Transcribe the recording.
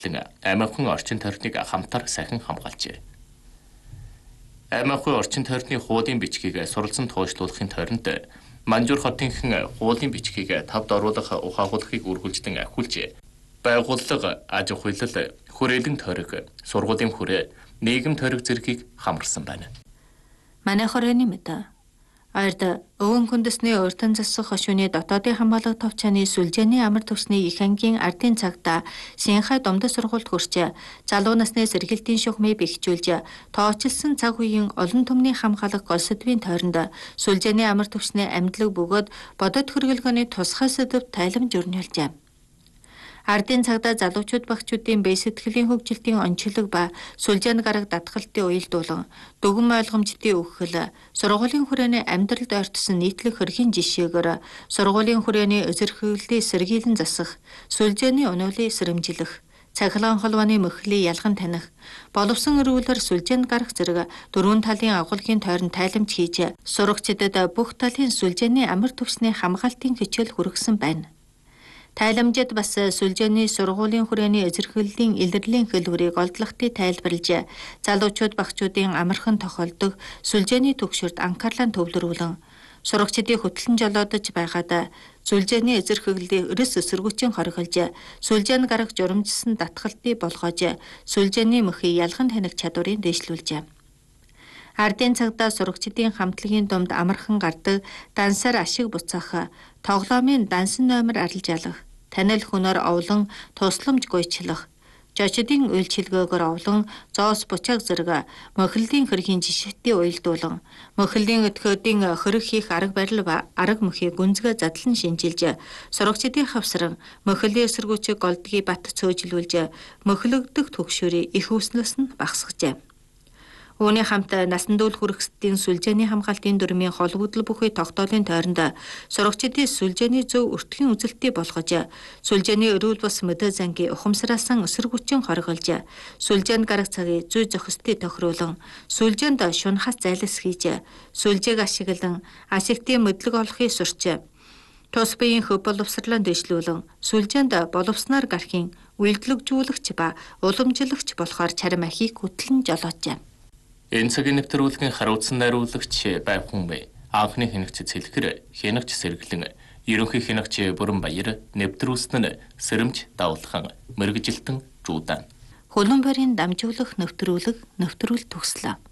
аймагхан орчин тойрныг хамтар сахин хамгаалжээ. Аймагхан орчин тойрны хуулийн бичгийг суралцсан туушлуулахын тойронд Манжуур хотынхан хуулийн бичгийг тавд оруулах ухаагуулгыг үргэлжлэн ахиулжээ. Байгууллага, аж ахуйлал, хүрээлэн тойрог, сургуулийн хүрээ, нийгэм тойрог зэргийг хамарсан байна. Манай хорооны мэд. Ард өвөн хүндэсний уртан засах хошууны дотоодын хамгаалалт товчааны Сүлжээний амар төвсний их ангийн ардын цагта Синхай домдос сургуульд хүрч залуу насны сэргэлтийн шугамыг бэхжүүлж тоочилсан цаг үеийн олон түмний хамгаалах гол сэдвийн тойронд Сүлжээний амар төвсний амьдлаг бөгөөд бодит хөргөлгөөний тусгай сэдвт тайламж өрнүүлжээ. Ардын цагдаа залуучууд багчуудын бие сэтгэлийн хөгжилтийн онцлог ба Сүлжээний гараг датгалтын уялдуулан дүгэн ойлгомжтын өгөхөл сургуулийн хүрээний амьдралд ойртсон нийтлэг хэргийн жишээгээр сургуулийн хүрээний özөрхөглөлийг сэргийлэн засах, Сүлжээний өнөөлийг сэрэмжлэх, цахилгаан холбооны мөхлийг ялган таних, боловсон өргөлөөр Сүлжээний гарах зэрэг дөрвөн талын агуулгын тойронд тайламж хийж сурагчдад бүх талын Сүлжээний амар төвсний хамгаалтын хичээл хүргэсэн байна. Тайламжид бас Сүлжээний сургуулийн хүрээний özөрхөглөлийн илэрлийн хэлбэрийг олдлогтыг тайлбарлаж, залуучууд багчуудын амархан тохиолдог Сүлжээний төгшөрт анхаарлаа төвлөрүүлэн, сурагчдыг хөтлөн жолоодож байгаад Сүлжээний özөрхөглөлийг өрөс эсэргүүцэн хориголж, Сүлжээний гарах журамжсан датгалтыг болгоож, Сүлжээний мөхийг ялган таних чадварыг дээшлүүлжээ. Ардын цагдаа сурагчдын хамтлагийн дунд амархан гардаг дансаар ашиг буцаах, тоглоомын дансан номер арилж алах, танил хүнээр овлон тусламж гуйчлах, жочдын үйлчилгээгөр овлон зоос бучааг зэрэг мөхлийн хэргийн жишээтэй уялдуулан, мөхлийн өтгөөдийн хөрөг хийх арга барил ба арга мөхийг гүнзгий задлан шинжилж, сурагчдын хавсран мөхлийн эсэргүүцийг голдгийг бат цөөжлүүлж, мөхлөгдөх төгшөрийг их үснээс нь багасгажээ. Үүний хамт насан турш хүргэсдийн Сүлжээний хамгаалтын дүрмийн холбогдол бүхий тогтоолын тойронд сурагчдын Сүлжээний зөв өртөлийн үзэлтийг болгож, Сүлжээний өрөөл бас мэдээ зангийн ухамсараасан эсэргүүцэн хориголж, Сүлжээний гарах цагийг зүй зохистыг тохируулан, Сүлжээнд шунхас зайлс хийж, Сүлжээг ашиглан ашигтын мэдлэг олохыг сурч, тус биеийн хөв боловсрлон дэвшлүүлэн, Сүлжээнд боловсноор гарахын үйлдэлжүүлэгч ба уламжлагч болохоор чарам ахийг хөтлөн жолоожээ. Энэ цагийн нэвтрүүлгийн хариуцсан найруулагч Байхун Бай, анхны хянагч Цэлхэр, хянагч Сэргэлэн, ерөнхий хянагч Бүрэн Баяр, нэвтрүүлсэн нь Сэрэмж Давлхан, мэргэжилтэн Жуудан. Хөлөн барийн дамжуулах нэвтрүүлэг төгслөө.